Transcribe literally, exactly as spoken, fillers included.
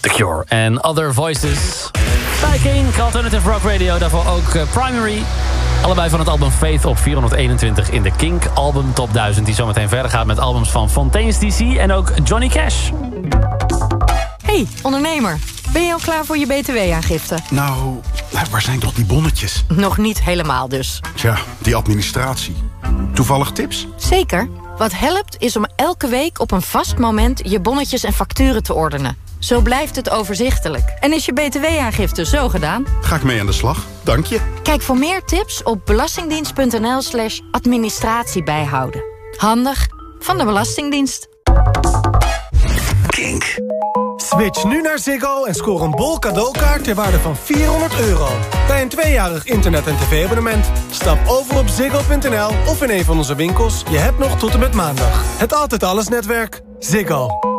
The Cure en Other Voices. Bij Kink, Alternative Rock Radio, daarvoor ook uh, Primary. Allebei van het album Faith op vierhonderdeenentwintig in de Kink Album Top duizend... die zometeen verder gaat met albums van Fontaine's D C en ook Johnny Cash. Hey, ondernemer. Ben je al klaar voor je B T W-aangifte? Nou, waar zijn toch die bonnetjes? Nog niet helemaal dus. Tja, die administratie. Toevallig tips? Zeker. Wat helpt is om elke week op een vast moment je bonnetjes en facturen te ordenen. Zo blijft het overzichtelijk. En is je B T W-aangifte zo gedaan? Ga ik mee aan de slag, dank je. Kijk voor meer tips op belastingdienst.nl slash administratie bijhouden. Handig van de Belastingdienst. Kink. Switch nu naar Ziggo en scoor een bol cadeaukaart ter waarde van vierhonderd euro. Bij een tweejarig internet- en tv-abonnement. Stap over op ziggo punt n l of in een van onze winkels. Je hebt nog tot en met maandag. Het Altijd Alles netwerk. Ziggo.